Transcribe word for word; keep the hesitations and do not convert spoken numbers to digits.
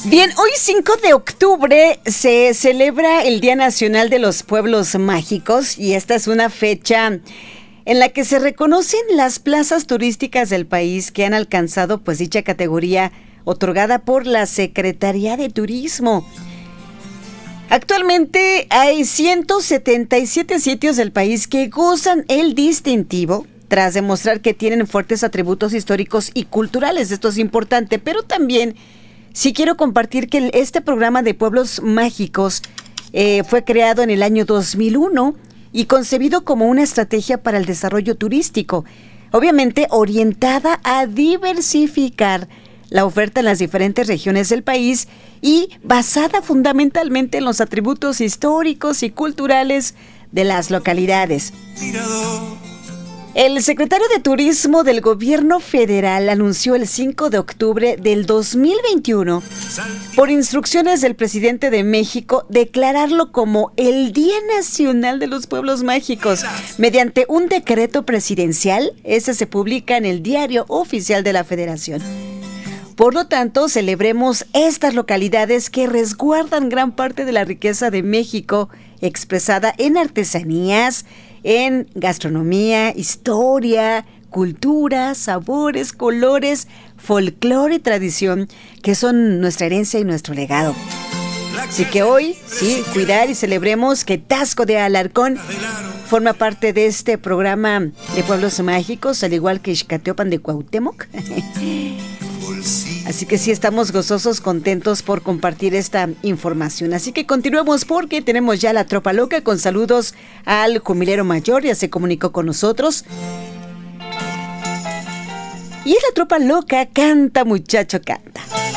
Bien, hoy cinco de octubre se celebra el Día Nacional de los Pueblos Mágicos y esta es una fecha en la que se reconocen las plazas turísticas del país que han alcanzado pues dicha categoría otorgada por la Secretaría de Turismo. Actualmente hay ciento setenta y siete sitios del país que gozan el distintivo tras demostrar que tienen fuertes atributos históricos y culturales. Esto es importante, pero también sí quiero compartir que este programa de Pueblos Mágicos eh, fue creado en el año dos mil uno y concebido como una estrategia para el desarrollo turístico, obviamente orientada a diversificar la oferta en las diferentes regiones del país y basada fundamentalmente en los atributos históricos y culturales de las localidades. El secretario de Turismo del Gobierno Federal anunció el cinco de octubre del dos mil veintiuno, por instrucciones del presidente de México, declararlo como el Día Nacional de los Pueblos Mágicos, mediante un decreto presidencial. Este se publica en el Diario Oficial de la Federación. Por lo tanto, celebremos estas localidades que resguardan gran parte de la riqueza de México, expresada en artesanías, en gastronomía, historia, cultura, sabores, colores, folclore y tradición, que son nuestra herencia y nuestro legado. Así que hoy, sí, cuidar y celebremos que Taxco de Alarcón forma parte de este programa de Pueblos Mágicos, al igual que Ixcateopan de Cuauhtémoc. Así que sí, estamos gozosos, contentos por compartir esta información. Así que continuemos porque tenemos ya la Tropa Loca con saludos al Jumilero Mayor, ya se comunicó con nosotros. Y es la Tropa Loca, canta muchacho, canta.